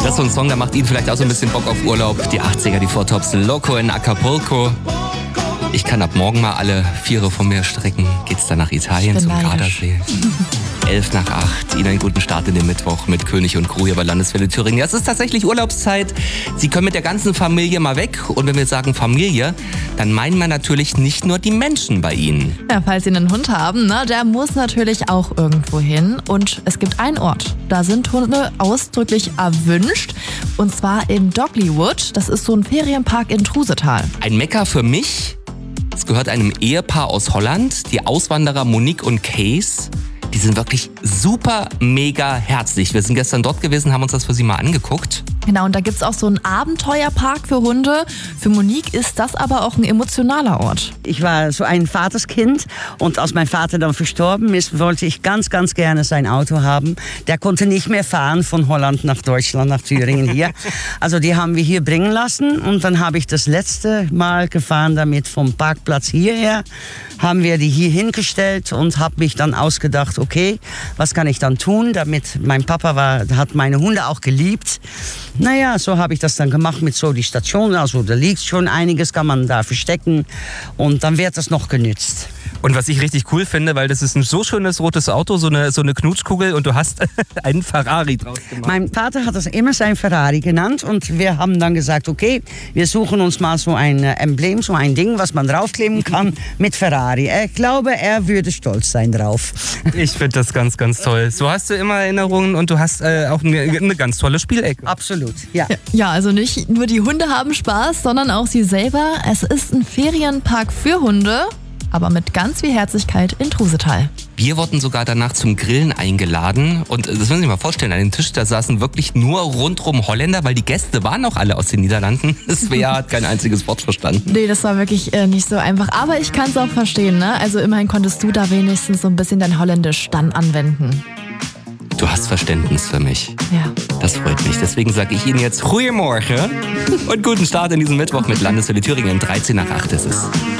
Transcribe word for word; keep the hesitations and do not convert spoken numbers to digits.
Das ist so ein Song, der macht Ihnen vielleicht auch so ein bisschen Bock auf Urlaub. Die achtziger, die Four Tops, Loco in Acapulco. Ich kann ab morgen mal alle Viere von mir strecken. Geht's dann nach Italien zum Gardasee. Elf nach acht. Ihnen einen guten Start in den Mittwoch mit König und Crew hier bei Landeswelle Thüringen. Ja, es ist tatsächlich Urlaubszeit. Sie können mit der ganzen Familie mal weg. Und wenn wir sagen Familie, dann meinen wir natürlich nicht nur die Menschen bei Ihnen. Ja, falls Sie einen Hund haben, ne, der muss natürlich auch irgendwo hin. Und es gibt einen Ort, da sind Hunde ausdrücklich erwünscht. Und zwar in Doglywood. Das ist so ein Ferienpark in Trusetal. Ein Mekka für mich. Es gehört einem Ehepaar aus Holland, die Auswanderer Monique und Case. Die sind wirklich super, mega herzlich. Wir sind gestern dort gewesen, haben uns das für Sie mal angeguckt. Genau, und da gibt's auch so einen Abenteuerpark für Hunde. Für Monique ist das aber auch ein emotionaler Ort. Ich war so ein Vaterskind und als mein Vater dann verstorben ist, wollte ich ganz, ganz gerne sein Auto haben. Der konnte nicht mehr fahren von Holland nach Deutschland, nach Thüringen hier. Also die haben wir hier bringen lassen und dann habe ich das letzte Mal gefahren damit vom Parkplatz hierher. Haben wir die hier hingestellt und habe mich dann ausgedacht, okay, was kann ich dann tun, damit mein Papa war, hat meine Hunde auch geliebt. Naja, so habe ich das dann gemacht mit so die Station. Also da liegt schon einiges, kann man da verstecken und dann wird das noch genützt. Und was ich richtig cool finde, weil das ist ein so schönes rotes Auto, so eine, so eine Knutschkugel und du hast einen Ferrari draus gemacht. Mein Vater hat das immer sein Ferrari genannt und wir haben dann gesagt, okay, wir suchen uns mal so ein Emblem, so ein Ding, was man draufkleben kann mit Ferrari. Ich glaube, er würde stolz sein drauf. Ich finde das ganz, ganz toll. So hast du immer Erinnerungen und du hast äh, auch eine, eine ganz tolle Spielecke. Absolut, ja. Ja, also nicht nur die Hunde haben Spaß, sondern auch sie selber. Es ist ein Ferienpark für Hunde, aber mit ganz viel Herzlichkeit in Trusetal. Wir wurden sogar danach zum Grillen eingeladen und das müssen Sie sich mal vorstellen, an dem Tisch, da saßen wirklich nur rundrum Holländer, weil die Gäste waren auch alle aus den Niederlanden. Svea hat kein einziges Wort verstanden. Nee, das war wirklich äh, nicht so einfach, aber ich kann es auch verstehen, ne? Also immerhin konntest du da wenigstens so ein bisschen dein Holländisch dann anwenden. Du hast Verständnis für mich. Ja. Das freut mich. Deswegen sage ich Ihnen jetzt Goeiemorgen und guten Start in diesen Mittwoch mit Landeswelle Thüringen. dreizehn nach acht ist es.